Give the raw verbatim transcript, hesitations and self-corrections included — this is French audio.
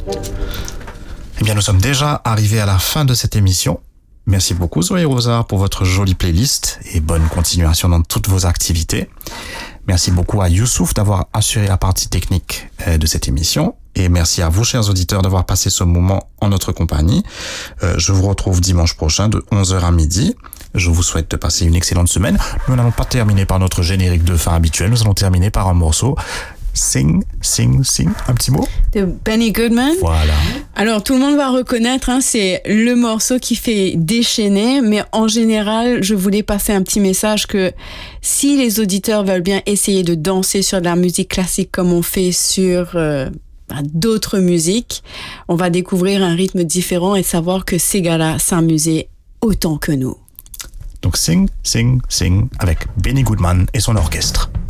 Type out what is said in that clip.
Eh bien, nous sommes déjà arrivés à la fin de cette émission. Merci beaucoup Zoé Rosa pour votre jolie playlist et bonne continuation dans toutes vos activités. Merci beaucoup à Youssouf d'avoir assuré la partie technique de cette émission. Et merci à vous, chers auditeurs, d'avoir passé ce moment en notre compagnie. Euh, je vous retrouve dimanche prochain de onze heures à midi. Je vous souhaite de passer une excellente semaine. Nous n'allons pas terminer par notre générique de fin habituel. Nous allons terminer par un morceau. Sing, sing, sing. Un petit mot de Benny Goodman. Voilà. Alors, tout le monde va reconnaître, hein, c'est le morceau qui fait déchaîner. Mais en général, je voulais passer un petit message que si les auditeurs veulent bien essayer de danser sur de la musique classique comme on fait sur... Euh, d'autres musiques, on va découvrir un rythme différent et savoir que ces gars-là s'amusaient autant que nous. Donc sing, sing, sing avec Benny Goodman et son orchestre.